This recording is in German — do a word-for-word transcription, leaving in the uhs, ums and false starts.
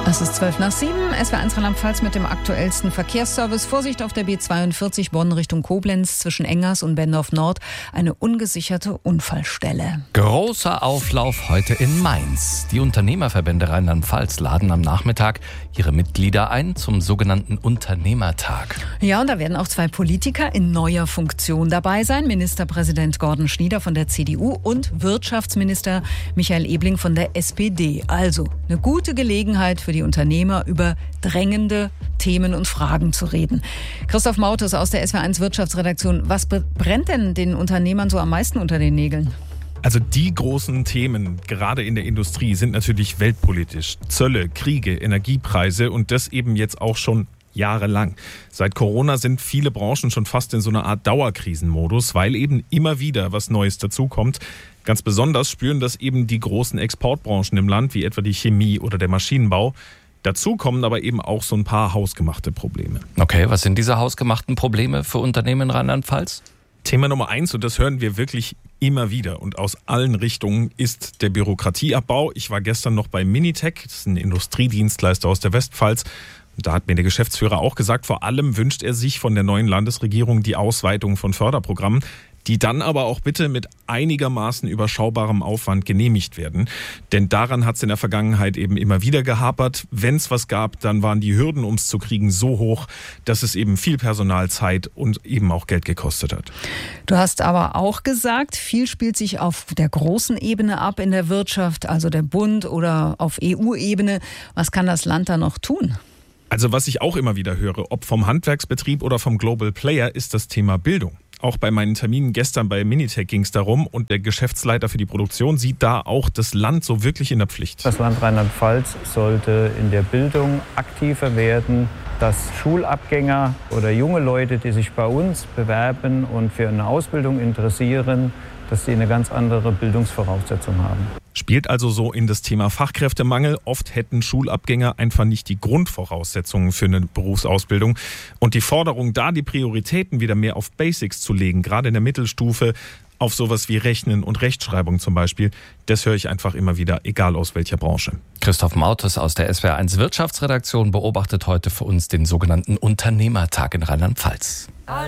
Es ist zwölf nach sieben, S W R eins Rheinland-Pfalz mit dem aktuellsten Verkehrsservice. Vorsicht auf der B zweiundvierzig Bonn Richtung Koblenz zwischen Engers und Bendorf Nord. Eine ungesicherte Unfallstelle. Großer Auflauf heute in Mainz. Die Unternehmerverbände Rheinland-Pfalz laden am Nachmittag ihre Mitglieder ein zum sogenannten Unternehmertag. Ja, und da werden auch zwei Politiker in neuer Funktion dabei sein. Ministerpräsident Gordon Schnieder von der C D U und Wirtschaftsminister Michael Ebling von der S P D. Also eine gute Gelegenheit für die Unternehmer, über drängende Themen und Fragen zu reden. Christoph Mautes aus der S W R eins Wirtschaftsredaktion. Was brennt denn den Unternehmern so am meisten unter den Nägeln? Also die großen Themen, gerade in der Industrie, sind natürlich weltpolitisch. Zölle, Kriege, Energiepreise und das eben jetzt auch schon jahrelang. Seit Corona sind viele Branchen schon fast in so einer Art Dauerkrisenmodus, weil eben immer wieder was Neues dazukommt. Ganz besonders spüren das eben die großen Exportbranchen im Land, wie etwa die Chemie oder der Maschinenbau. Dazu kommen aber eben auch so ein paar hausgemachte Probleme. Okay, was sind diese hausgemachten Probleme für Unternehmen in Rheinland-Pfalz? Thema Nummer eins, und das hören wir wirklich immer wieder und aus allen Richtungen, ist der Bürokratieabbau. Ich war gestern noch bei Minitec, das ist ein Industriedienstleister aus der Westpfalz. Da hat mir der Geschäftsführer auch gesagt, vor allem wünscht er sich von der neuen Landesregierung die Ausweitung von Förderprogrammen, die dann aber auch bitte mit einigermaßen überschaubarem Aufwand genehmigt werden. Denn daran hat es in der Vergangenheit eben immer wieder gehapert. Wenn es was gab, dann waren die Hürden, um es zu kriegen, so hoch, dass es eben viel Personal, Zeit und eben auch Geld gekostet hat. Du hast aber auch gesagt, viel spielt sich auf der großen Ebene ab in der Wirtschaft, also der Bund oder auf E U-Ebene. Was kann das Land da noch tun? Also was ich auch immer wieder höre, ob vom Handwerksbetrieb oder vom Global Player, ist das Thema Bildung. Auch bei meinen Terminen gestern bei Minitec ging es darum und der Geschäftsleiter für die Produktion sieht da auch das Land so wirklich in der Pflicht. Das Land Rheinland-Pfalz sollte in der Bildung aktiver werden, dass Schulabgänger oder junge Leute, die sich bei uns bewerben und für eine Ausbildung interessieren, dass sie eine ganz andere Bildungsvoraussetzung haben. Spielt also so in das Thema Fachkräftemangel. Oft hätten Schulabgänger einfach nicht die Grundvoraussetzungen für eine Berufsausbildung. Und die Forderung, da die Prioritäten wieder mehr auf Basics zu legen, gerade in der Mittelstufe, auf sowas wie Rechnen und Rechtschreibung zum Beispiel, das höre ich einfach immer wieder, egal aus welcher Branche. Christoph Mautes aus der S W R eins Wirtschaftsredaktion beobachtet heute für uns den sogenannten Unternehmertag in Rheinland-Pfalz.